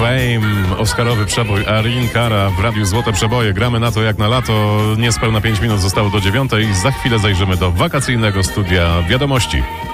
Fame, oscarowy przebój Arin Cara w Radiu Złote Przeboje. Gramy na to jak na lato. Niespełna 5 minut zostało do 9:00 i za chwilę zajrzymy do wakacyjnego studia wiadomości.